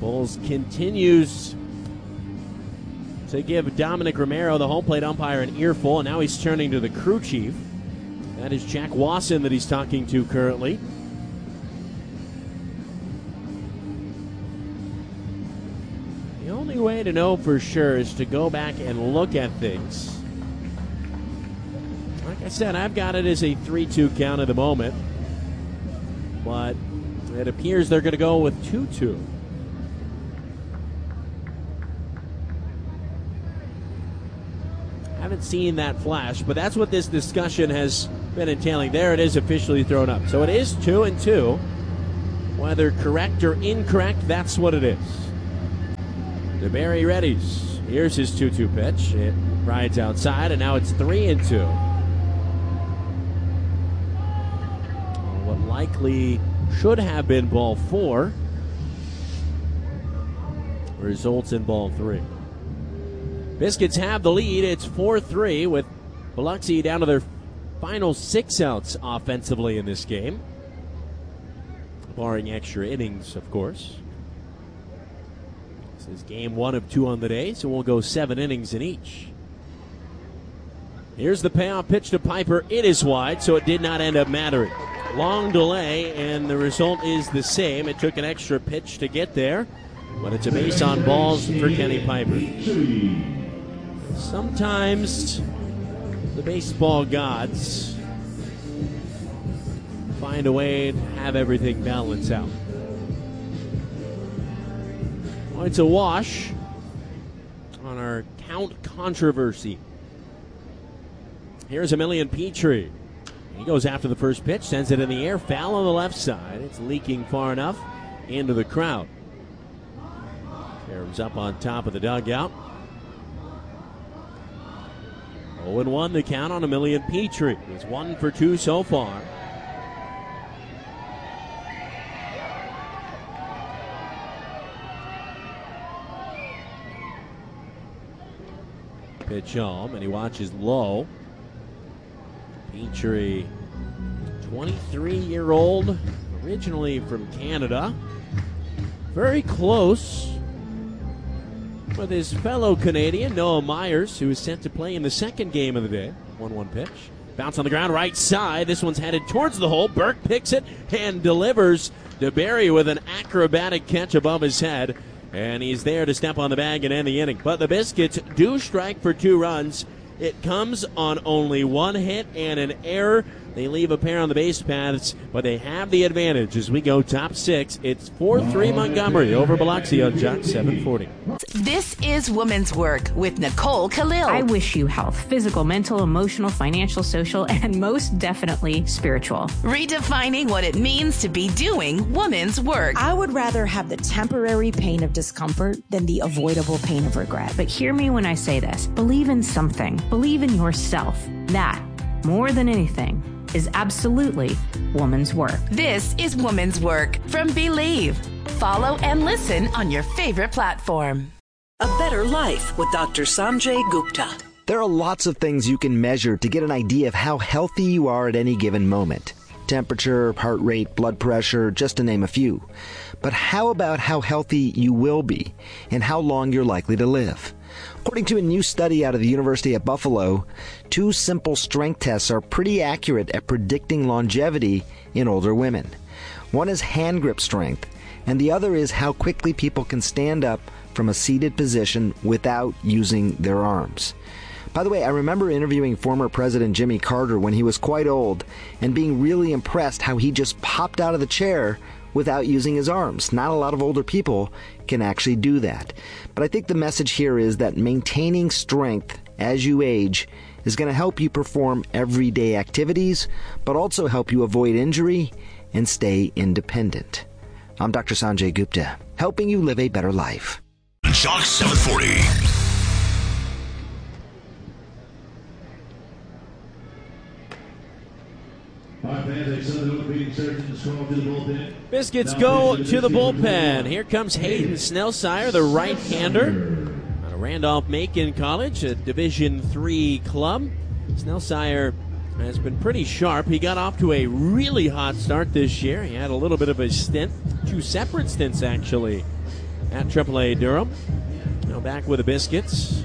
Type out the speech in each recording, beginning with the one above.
Bulls continues to give Dominic Romero, the home plate umpire, an earful, and now he's turning to the crew chief. That is Jack Wasson that he's talking to currently. The only way to know for sure is to go back and look at things. Like I said, I've got it as a 3-2 count at the moment, but it appears they're going to go with 2-2. Haven't seen that flash, but that's what this discussion has been entailing. There it is, officially thrown up. So it is 2-2. Whether correct or incorrect, that's what it is. DeBerry readies. Here's his 2-2 pitch. It rides outside, and now it's 3-2. What likely should have been ball 4 results in ball 3. Biscuits have the lead. It's 4-3 with Biloxi down to their final 6 outs offensively in this game, barring extra innings, of course. This is game 1 of 2 on the day, so we'll go 7 innings in each. Here's the payoff pitch to Piper. It is wide, so it did not end up mattering. Long delay, and the result is the same. It took an extra pitch to get there, but it's a base on balls for Kenny Piper. Sometimes the baseball gods find a way to have everything balance out. Well, it's a wash on our count controversy. Here's Emilian Petrie. He goes after the first pitch, sends it in the air, foul on the left side. It's leaking far enough into the crowd. Caroms up on top of the dugout. 0-1 the count on Emilian Petrie. He's 1 for 2 so far. Pitch home, and he watches low. Petrie, 23-year-old, originally from Canada. Very close with his fellow Canadian, Noah Myers, who is set to play in the second game of the day. 1-1 pitch. Bounce on the ground, right side. This one's headed towards the hole. Burke picks it and delivers. DeBerry with an acrobatic catch above his head. And he's there to step on the bag and end the inning. But the Biscuits do strike for 2 runs. It comes on only 1 hit and an error. They leave a pair on the base paths, but they have the advantage as we go top 6. It's 4-3 Montgomery over Biloxi on Jock 740. This is Women's Work with Nicole Khalil. I wish you health, physical, mental, emotional, financial, social, and most definitely spiritual. Redefining what it means to be doing women's work. I would rather have the temporary pain of discomfort than the avoidable pain of regret. But hear me when I say this. Believe in something. Believe in yourself. That, more than anything, is absolutely woman's work. This is Woman's Work from Believe. Follow and listen on your favorite platform. A better life with Dr. Sanjay Gupta. There are lots of things you can measure to get an idea of how healthy you are at any given moment. Temperature, heart rate, blood pressure, just to name a few. But how about how healthy you will be and how long you're likely to live? According to a new study out of the University at Buffalo, 2 simple strength tests are pretty accurate at predicting longevity in older women. One is hand grip strength, and the other is how quickly people can stand up from a seated position without using their arms. By the way, I remember interviewing former President Jimmy Carter when he was quite old and being really impressed how he just popped out of the chair without using his arms. Not a lot of older people can actually do that. But I think the message here is that maintaining strength as you age is going to help you perform everyday activities, but also help you avoid injury and stay independent. I'm Dr. Sanjay Gupta, helping you live a better life. Jock 740. Biscuits go to the bullpen. Here comes Hayden Snellsire, the right-hander out of Randolph-Macon College, a Division III club. Snellsire has been pretty sharp. He got off to a really hot start this year. He had a little bit of a stint, 2 separate stints actually, at AAA Durham. Now back with the Biscuits.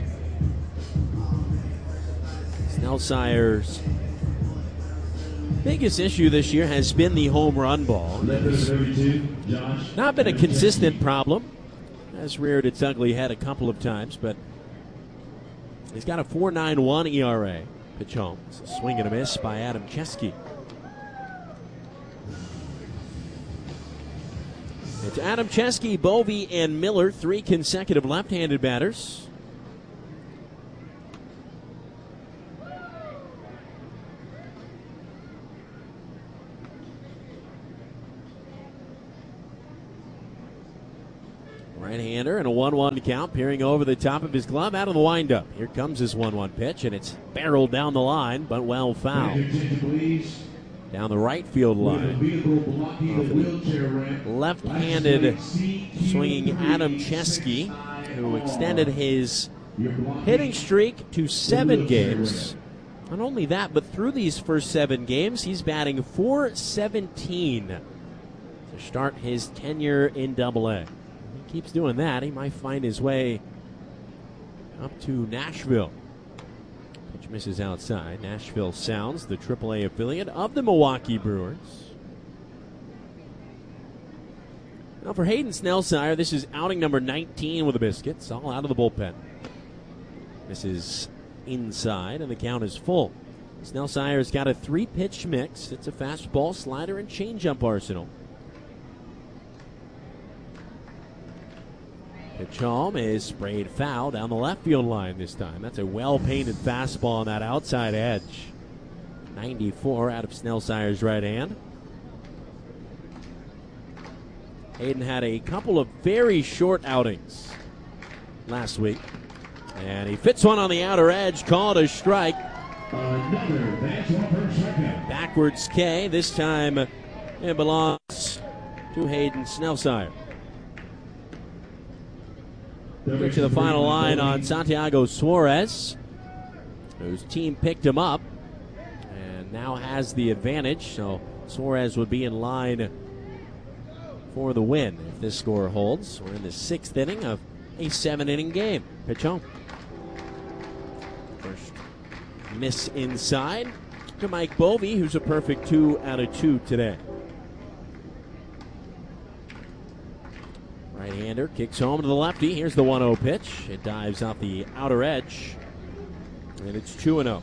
Snellsire's biggest issue this year has been the home run ball. It's not been a consistent problem. Has reared its ugly head a couple of times, but he's got a 4.91 ERA. Pitch home. It's a swing and a miss by Adam Chesky. It's Adam Chesky, Bovey, and Miller, 3 consecutive left-handed batters. Right-hander and a 1-1 count, peering over the top of his glove out of the windup. Here comes his 1-1 pitch, and it's barreled down the line, but well fouled. Down the right field line. Left-handed swinging Adam Chesky, who extended his hitting streak to 7 games. Not only that, but through these first 7 games, he's batting .417 to start his tenure in AA. Keeps doing that, he might find his way up to Nashville. Pitch misses outside. Nashville Sounds, the AAA affiliate of the Milwaukee Brewers. Now for Hayden Snellsire, this is outing number 19 with the Biscuits, all out of the bullpen. This is inside, and the count is full. Snellsire's got a 3-pitch mix. It's a fastball, slider, and changeup arsenal. Pitch home is sprayed foul down the left field line this time. That's a well-painted fastball on that outside edge. 94 out of Snellsire's right hand. Hayden had a couple of very short outings last week. And he fits one on the outer edge, called a strike. Backwards K. This time it belongs to Hayden Snellsire. Get to the final line on Santiago Suarez, whose team picked him up and now has the advantage. So Suarez would be in line for the win if this score holds. We're in the 6th inning of a 7-inning game. Pitch home. First miss inside to Mike Bovey, who's a perfect 2 out of 2 today. Right-hander kicks home to the lefty. Here's the 1-0 pitch. It dives off the outer edge, and it's 2-0.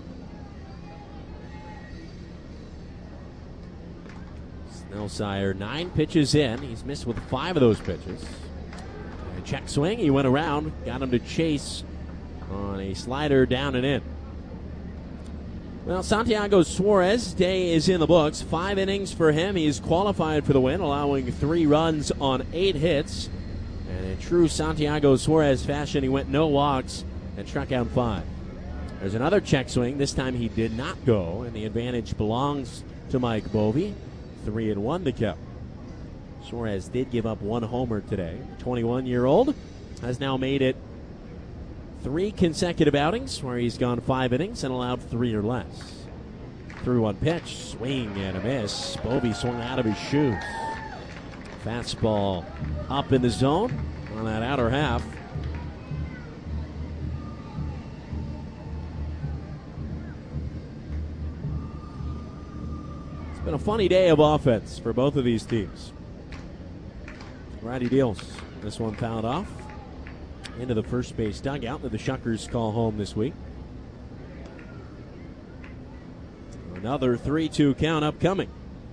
Snellsire 9 pitches in. He's missed with 5 of those pitches. And check swing. He went around, got him to chase on a slider down and in. Well, Santiago Suarez's day is in the books. 5 innings for him. He's qualified for the win, allowing 3 runs on 8 hits. And in true Santiago Suarez fashion, he went no walks and struck out 5. There's another check swing. This time he did not go, and the advantage belongs to Mike Bovey. 3-1 to count. Suarez did give up 1 homer today. The 21-year-old has now made it 3 consecutive outings where he's gone 5 innings and allowed 3 or less. 3-1 pitch, swing and a miss. Bovey swung out of his shoes. Fastball up in the zone on that outer half. It's been a funny day of offense for both of these teams. Righty deals. This one fouled off into the first base dugout that the Shuckers call home this week. Another 3-2 count upcoming.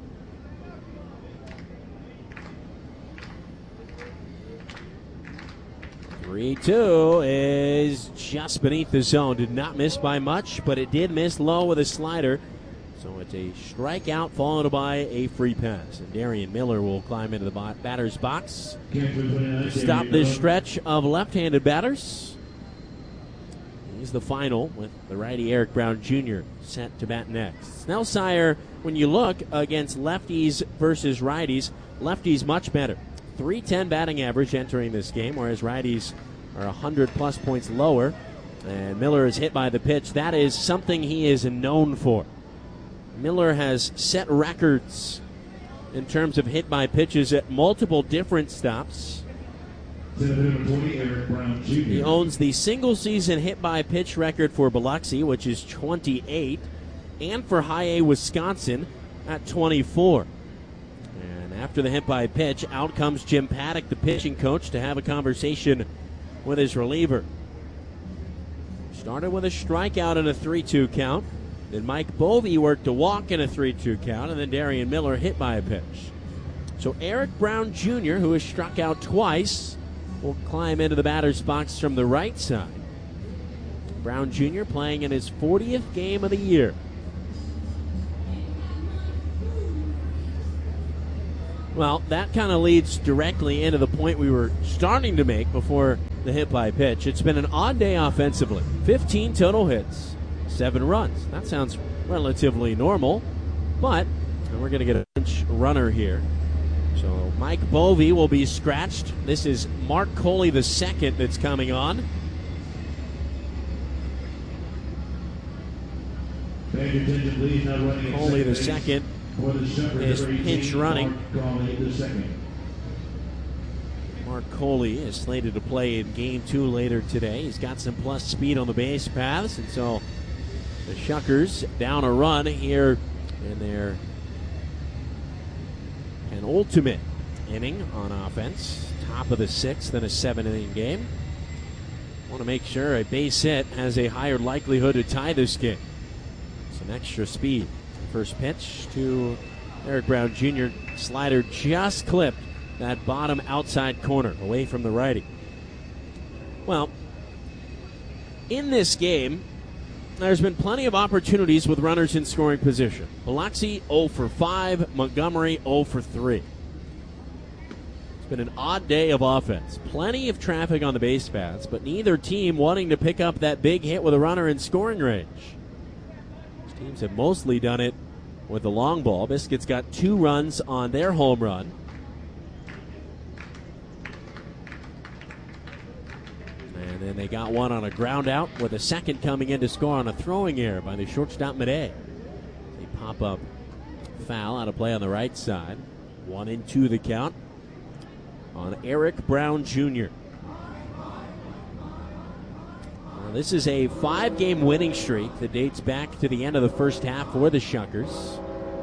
3-2 is just beneath the zone. Did not miss by much, but it did miss low with a slider. So it's a strikeout followed by a free pass. And Darian Miller will climb into the batter's box to stop this stretch of left-handed batters. He's the final with the righty Eric Brown Jr. set to bat next. Snellsire, when you look against lefties versus righties, lefties much better. .310 batting average entering this game, whereas righties are 100-plus points lower. And Miller is hit by the pitch. That is something he is known for. Miller has set records in terms of hit by pitches at multiple different stops. He owns the single-season hit-by-pitch record for Biloxi, which is 28, and for High A Wisconsin at 24. And after the hit-by-pitch, out comes Jim Paddock, the pitching coach, to have a conversation with his reliever. Started with a strikeout and a 3-2 count. Then Mike Bovee worked a walk in a 3-2 count, and then Darian Miller hit by a pitch. So Eric Brown Jr., who has struck out twice, will climb into the batter's box from the right side. Brown Jr. playing in his 40th game of the year. Well, that kind of leads directly into the point we were starting to make before the hit-by-pitch. It's been an odd day offensively. 15 total hits, 7 runs. That sounds relatively normal, but we're going to get a bench runner here. So Mike Bovee will be scratched. This is Mark Coley the second that's coming on. Coley the second is pinch running. Mark Coley is slated to play in Game 2 later today. He's got some plus speed on the base paths, and so the Shuckers down a run here in their penultimate inning on offense. Top of the 6th in a 7-inning game. Want to make sure a base hit has a higher likelihood to tie this game. Some extra speed. First pitch to Eric Brown Jr. Slider just clipped that bottom outside corner away from the righty. Well, in this game, there's been plenty of opportunities with runners in scoring position. Biloxi 0 for 5, Montgomery 0 for 3. It's been an odd day of offense. Plenty of traffic on the base paths, but neither team wanting to pick up that big hit with a runner in scoring range. These teams have mostly done it with the long ball. Biscuits got 2 runs on their home run. And then they got one on a ground out with a second coming in to score on a throwing error by the shortstop Madej. A pop-up foul out of play on the right side. 1-2 the count on Eric Brown Jr. Now, this is a 5-game winning streak that dates back to the end of the first half for the Shuckers.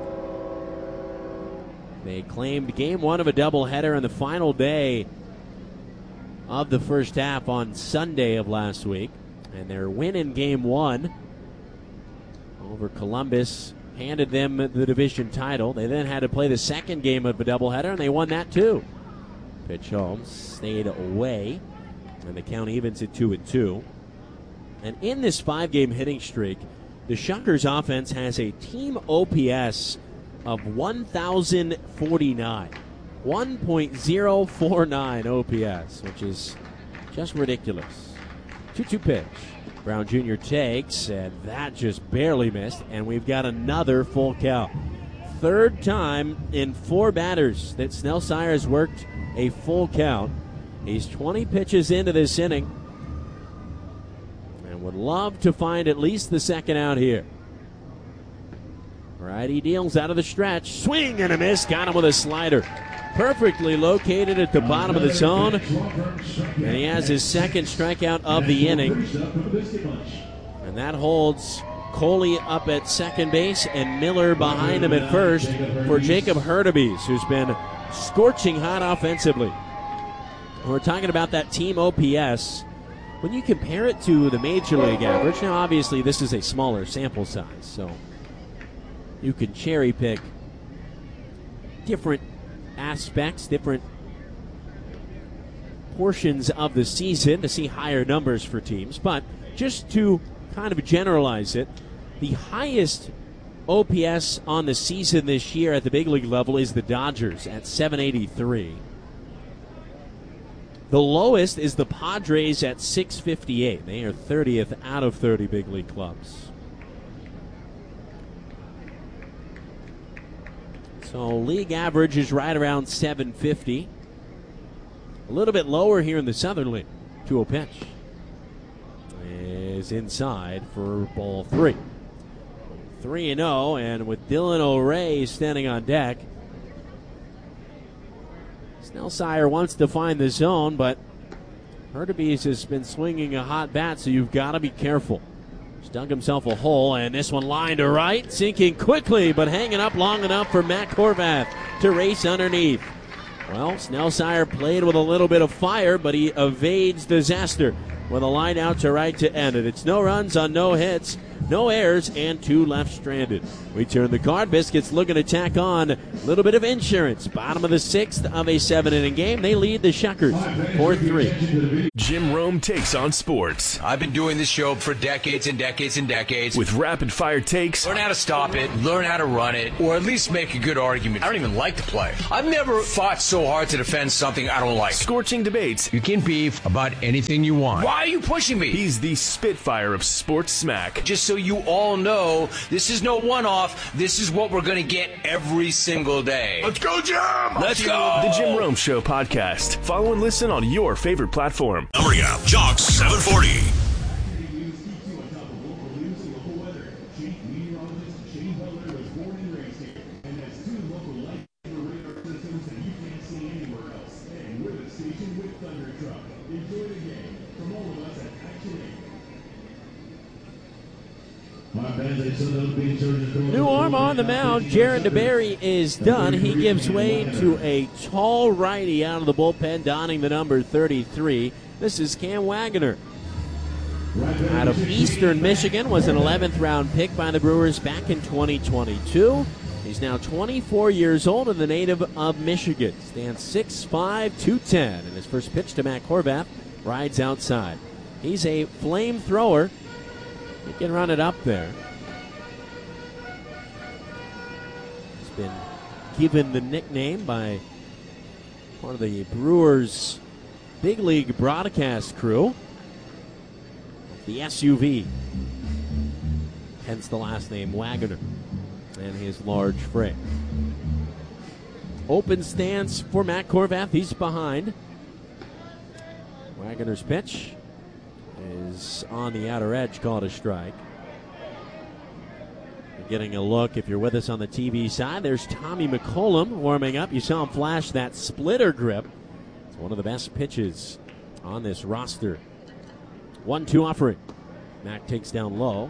They claimed Game 1 of a doubleheader on the final day of the first half on Sunday of last week. And their win in Game 1 over Columbus handed them the division title. They then had to play the second game of a doubleheader, and they won that too. Pitch home, stayed away, and the count evens at 2-2. And in this 5-game hitting streak, the Shuckers offense has a team OPS of 1,049. 1.049 OPS, which is just ridiculous. 2-2 pitch. Brown Jr. takes, and that just barely missed, and we've got another full count. Third time in 4 batters that Snell Sire has worked a full count. He's 20 pitches into this inning and would love to find at least the second out here. Righty deals out of the stretch. Swing and a miss. Got him with a slider. Perfectly located at the bottom of the zone. And he has his second strikeout of the inning. And that holds Coley up at second base and Miller behind him at first for Jacob Hurtubise, who's been scorching hot offensively. We're talking about that team OPS. When you compare it to the Major League average, now obviously this is a smaller sample size, so you can cherry pick different aspects, different portions of the season to see higher numbers for teams. But just to kind of generalize it, the highest OPS on the season this year at the big league level is the Dodgers at 783. The lowest is the Padres at 658. They are 30th out of 30 big league clubs. So league average is right around 750. A little bit lower here in the Southern League. 2-0 pitch is inside for ball 3. 3-0, and with Dylan O'Ray standing on deck, Snell Sire wants to find the zone, but Hurtubise has been swinging a hot bat, so you've got to be careful. He's dug himself a hole, and this one lined to right, sinking quickly, but hanging up long enough for Matt Horvath to race underneath. Well, Snellsire played with a little bit of fire, but he evades disaster with a line out to right to end it. It's no runs on no hits, no errors, and 2 left stranded. We turn the card. Biscuits looking to tack on a little bit of insurance. Bottom of the 6th of a 7-inning game. They lead the Shuckers 4-3. Jim Rome takes on sports. I've been doing this show for decades and decades and decades. With rapid-fire takes. Learn how to stop it, learn how to run it, or at least make a good argument. I don't even like the play. I've never fought so hard to defend something I don't like. Scorching debates. You can beef about anything you want. Why are you pushing me? He's the Spitfire of sports smack. Just so you all know, this is no one-off. This is what we're going to get every single day. Let's go, Jim! Let's go! The Jim Rome Show podcast. Follow and listen on your favorite platform. Coming up, Jock 740. New arm on the mound. Jared DeBerry is done. He gives way to a tall righty out of the bullpen, donning the number 33. This is Cam Wagoner. Out of Eastern Michigan, was an 11th round pick by the Brewers back in 2022. He's now 24 years old and the native of Michigan. Stands 6'5", 210. And his first pitch to Matt Horvath rides outside. He's a flamethrower. He can run it up there. He's been given the nickname by one of the Brewers' big league broadcast crew, the SUV. Hence the last name Wagoner and his large frame. Open stance for Matt Horvath. He's behind. Wagoner's pitch is on the outer edge, called a strike. You're getting a look, if you're with us on the TV side, there's Tommy McCollum warming up. You saw him flash that splitter grip. It's one of the best pitches on this roster. 1-2 offering. Mac takes down low.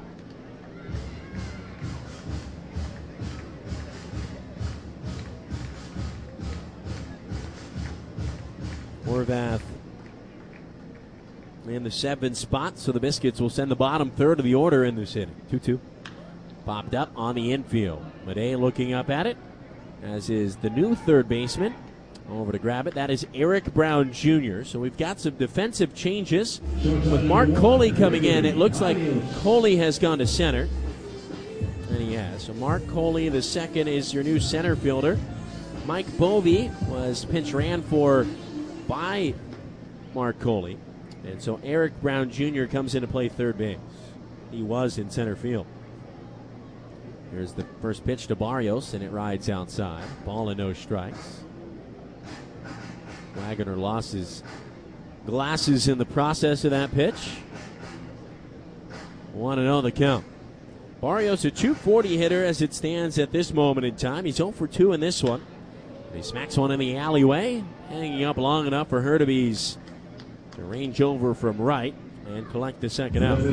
Horvath in the 7th spot, so the Biscuits will send the bottom third of the order in this inning. 2-2. Popped up on the infield. Madej looking up at it, as is the new third baseman. Over to grab it. That is Eric Brown Jr. So we've got some defensive changes. With Mark Coley coming in, it looks like Coley has gone to center. And he has. So Mark Coley, the second, is your new center fielder. Mike Bovey was pinch ran for by Mark Coley. And so Eric Brown Jr. comes in to play third base. He was in center field. Here's the first pitch to Barrios, and it rides outside. Ball and no strikes. Wagoner lost his glasses in the process of that pitch. 1-0 the count. Barrios a .240 hitter as it stands at this moment in time. He's 0 for 2 in this one. He smacks one in the alleyway, hanging up long enough for Hurtubise to range over from right and collect the second out.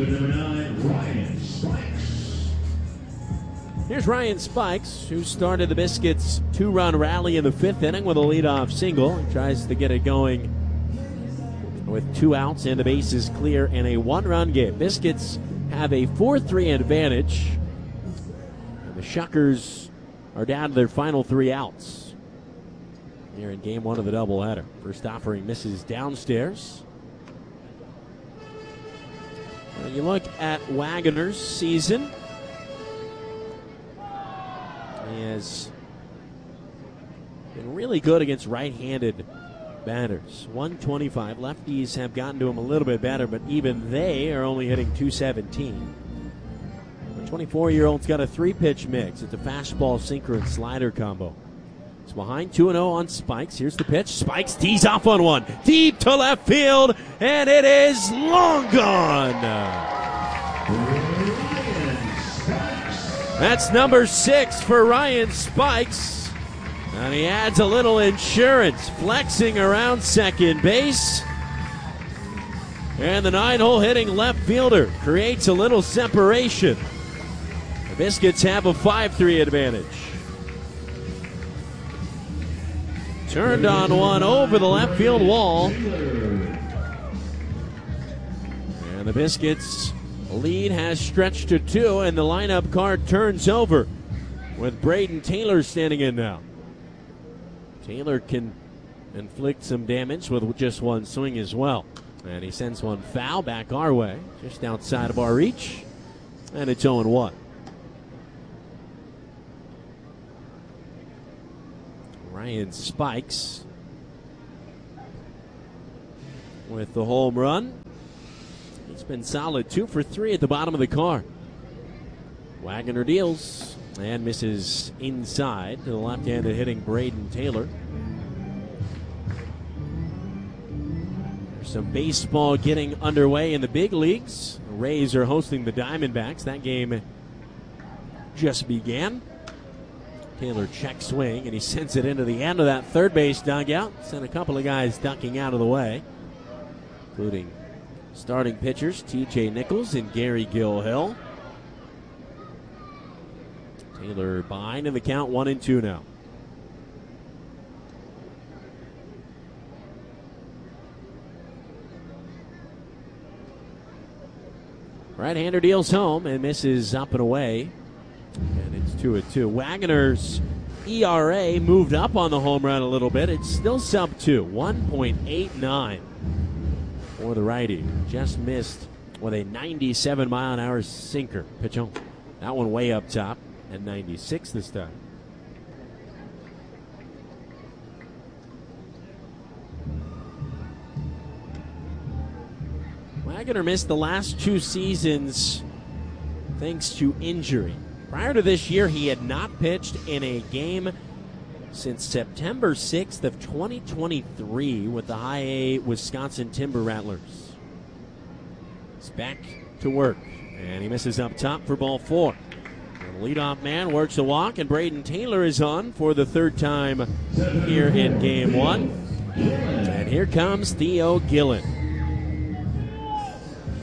Here's Ryan Spikes, who started the Biscuits' 2-run rally in the 5th inning with a leadoff single. He tries to get it going with 2 outs and the bases clear in a 1-run game. Biscuits have a 4-3 advantage, and the Shuckers are down to their final 3 outs here in game 1 of the doubleheader. First offering misses downstairs. When you look at Wagoner's season, he has been really good against right-handed batters. 125. Lefties have gotten to him a little bit better, but even they are only hitting .217. The 24-year-old's got a 3-pitch mix. It's a fastball, sinker, and slider combo. It's behind 2-0 on Spikes. Here's the pitch. Spikes tees off on one. Deep to left field, and it is long gone. That's number 6 for Ryan Spikes. And he adds a little insurance, flexing around second base. And the 9-hole hitting left fielder creates a little separation. The Biscuits have a 5-3 advantage. Turned on one over the left field wall. And the Biscuits' lead has stretched to 2, and the lineup card turns over with Braden Taylor standing in now. Taylor can inflict some damage with just one swing as well. And he sends one foul back our way, just outside of our reach. And it's 0-1. Ryan Spikes with the home run. He's been solid, 2 for 3 at the bottom of the card. Wagner deals and misses inside to the left-handed hitting Braden Taylor. There's some baseball getting underway in the big leagues. The Rays are hosting the Diamondbacks. That game just began. Taylor check swing, and he sends it into the end of that third base dugout. Sent a couple of guys ducking out of the way, including starting pitchers T.J. Nichols and Gary Gilhill. Taylor behind in the count, 1-2 now. Right-hander deals home and misses up and away. And it's 2-2. Wagner's ERA moved up on the home run a little bit. It's still sub-2, 1.89 for the righty. Just missed with a 97-mile-an-hour sinker. Pitch home. That one way up top at 96 this time. Wagner missed the last 2 seasons thanks to injury. Prior to this year, he had not pitched in a game since September 6th of 2023 with the High A Wisconsin Timber Rattlers. He's back to work, and he misses up top for ball 4. The leadoff man works a walk, and Braden Taylor is on for the 3rd time here in Game 1. And here comes Theo Gillen.